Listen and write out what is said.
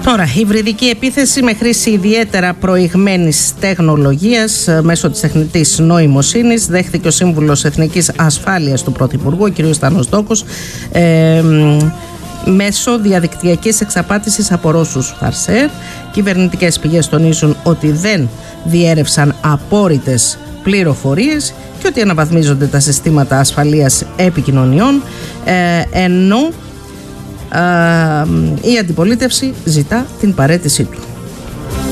Τώρα, υβριδική επίθεση με χρήση ιδιαίτερα προηγμένης τεχνολογίας μέσω της τεχνητής νοημοσύνης δέχθηκε ο Σύμβουλος Εθνικής Ασφάλειας του Πρωθυπουργού, ο κ. Στάνος Δόκος, μέσω διαδικτυακής εξαπάτησης από Ρώσους φαρσέρ. Κυβερνητικές πηγές τονίζουν ότι δεν διέρευσαν απόρριτες πληροφορίες και ότι αναβαθμίζονται τα συστήματα ασφαλείας επικοινωνιών, ενώ η αντιπολίτευση ζητά την παραίτησή του.